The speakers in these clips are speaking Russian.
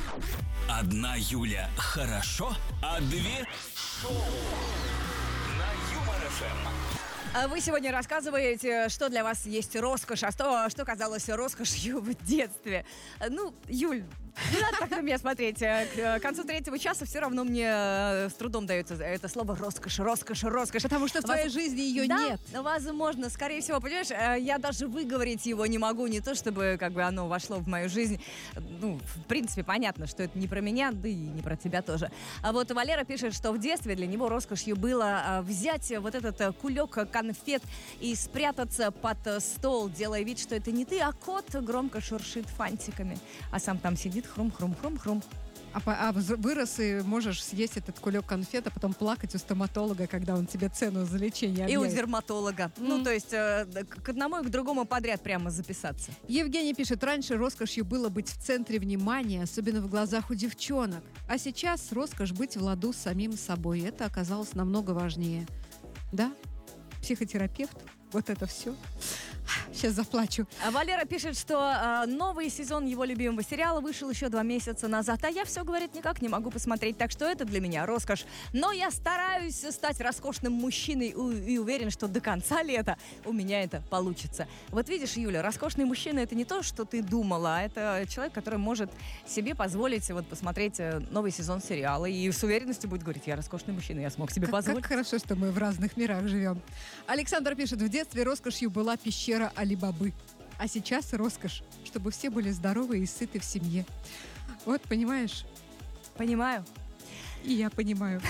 Одна Юля хорошо, а две шоу на Юмор ФМ. Вы сегодня рассказываете, что для вас есть роскошь, а что казалось роскошью в детстве. Ну, Юль, не надо так на меня смотреть. К концу третьего часа все равно мне с трудом дается это слово роскошь. Потому что в твоей жизни ее нет. Да, возможно, скорее всего, понимаешь, я даже выговорить его не могу, не то чтобы как бы оно вошло в мою жизнь. Ну, в принципе, понятно, что это не про меня, да и не про тебя тоже. А вот Валера пишет, что в детстве для него роскошью было взять вот этот кулек конфет и спрятаться под стол, делая вид, что это не ты, а кот громко шуршит фантиками. А сам там сидит хрум-хрум-хрум-хрум. А вырос и можешь съесть этот кулек конфет, а потом плакать у стоматолога, когда он тебе цену за лечение И у объявит. дерматолога. Ну, то есть к одному и к другому подряд прямо записаться. Евгений пишет, раньше роскошью было быть в центре внимания, особенно в глазах у девчонок. А сейчас роскошь быть в ладу с самим собой. Это оказалось намного важнее. Да? Психотерапевт? Вот это все. Сейчас заплачу. А Валера пишет, что новый сезон его любимого сериала вышел еще 2 месяца назад, а я все, говорит, никак не могу посмотреть, так что это для меня роскошь. Но я стараюсь стать роскошным мужчиной и уверен, что до конца лета у меня это получится. Вот видишь, Юля, роскошный мужчина — это не то, что ты думала, а это человек, который может себе позволить вот посмотреть новый сезон сериала и с уверенностью будет говорить: я роскошный мужчина, я смог себе позволить. Как хорошо, что мы в разных мирах живем. Александр пишет, в детстве роскошью была пещера Али-Бабы. А сейчас роскошь, чтобы все были здоровы и сыты в семье. Вот, понимаешь? Понимаю. И я понимаю.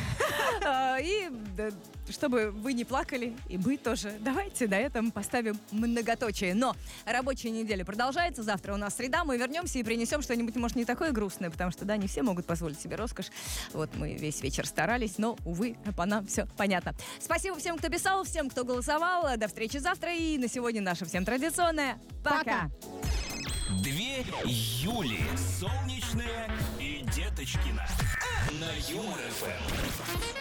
И чтобы вы не плакали, и мы тоже. Давайте на этом поставим многоточие. Но рабочая неделя продолжается. Завтра у нас среда. Мы вернемся и принесем что-нибудь, может, не такое грустное, потому что, да, не все могут позволить себе роскошь. Вот мы весь вечер старались, но, увы, по нам все понятно. Спасибо всем, кто писал, всем, кто голосовал. До встречи завтра. И на сегодня наша всем традиционная. Пока! Две Юли. Солнечная и Деточкина. На Юмор ФМ.